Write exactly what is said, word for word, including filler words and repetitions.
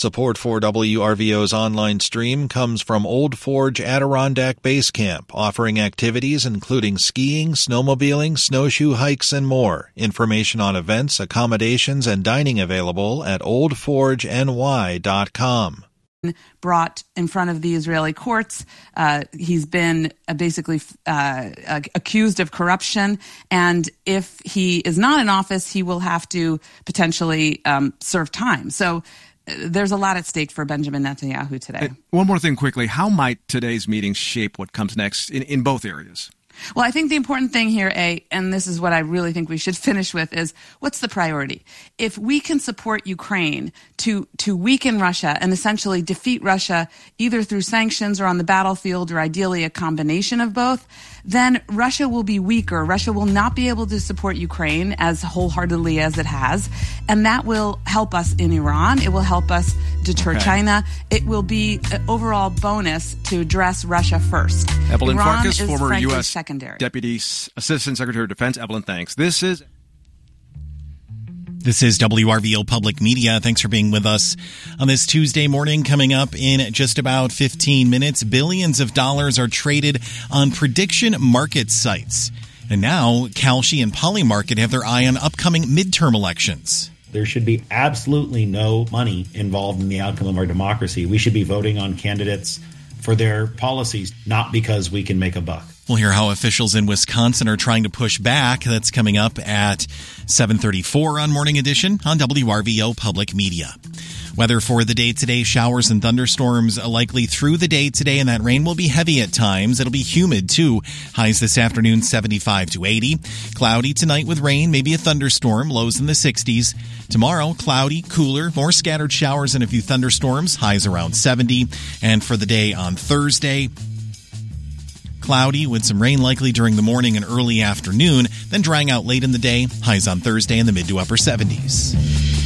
Support for W R V O's online stream comes from Old Forge Adirondack Base Camp, offering activities including skiing, snowmobiling, snowshoe hikes, and more. Information on events, accommodations, and dining available at old forge n y dot com. Brought in front of the Israeli courts. Uh, he's been uh, basically uh, uh, accused of corruption. And if he is not in office, he will have to potentially um, serve time. So uh, there's a lot at stake for Benjamin Netanyahu today. Uh, one more thing quickly. How might today's meeting shape what comes next in, in both areas? Well, I think the important thing here, A, and this is what I really think we should finish with, is what's the priority? If we can support Ukraine to to weaken Russia and essentially defeat Russia either through sanctions or on the battlefield or ideally a combination of both, then Russia will be weaker. Russia will not be able to support Ukraine as wholeheartedly as it has, and that will help us in Iran. It will help us deter okay. China. It will be an overall bonus to address Russia first. Evelyn Iran Farkas, is former frankly U S secondary. Deputy Assistant Secretary of Defense. Evelyn, thanks. This is... This is W R V O Public Media. Thanks for being with us on this Tuesday morning. Coming up in just about fifteen minutes, billions of dollars are traded on prediction market sites. And now Kalshi and Polymarket have their eye on upcoming midterm elections. There should be absolutely no money involved in the outcome of our democracy. We should be voting on candidates for their policies, not because we can make a buck. We'll hear how officials in Wisconsin are trying to push back. That's coming up at seven thirty-four on Morning Edition on W R V O Public Media. Weather for the day today, showers and thunderstorms likely through the day today, and that rain will be heavy at times. It'll be humid, too. Highs this afternoon, seventy-five to eighty. Cloudy tonight with rain, maybe a thunderstorm, lows in the sixties. Tomorrow, cloudy, cooler, more scattered showers and a few thunderstorms, highs around seventy. And for the day on Thursday, cloudy with some rain likely during the morning and early afternoon, then drying out late in the day, highs on Thursday in the mid to upper seventies.